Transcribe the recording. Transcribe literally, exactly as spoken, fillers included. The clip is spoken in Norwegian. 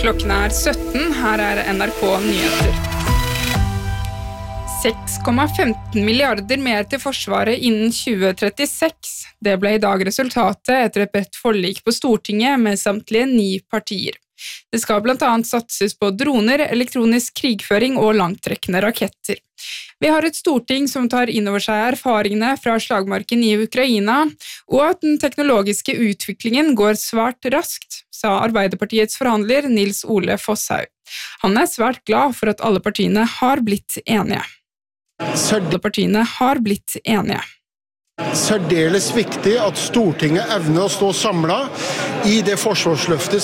Klokken er sytten, her er N R K Nyheter. seks komma femten milliarder mer til Forsvaret innen tjue trettiseks. Det ble i dag resultatet etter et bredt forlik på Stortinget med samtlige ni partier. Det skal blant annet satses på droner, elektronisk krigføring og langtrekkende raketter. Vi har et storting som tar inn over seg erfaringene fra slagmarken i Ukraina, og at den teknologiske utviklingen går svært raskt, sa Arbeiderpartiets forhandler Nils Ole Fosshaug. Han er svært glad for at alle partiene har blitt enige. Alle partiene har blitt enige. Særdeles viktig at Stortinget evner å stå samlet i det forsvarsløftet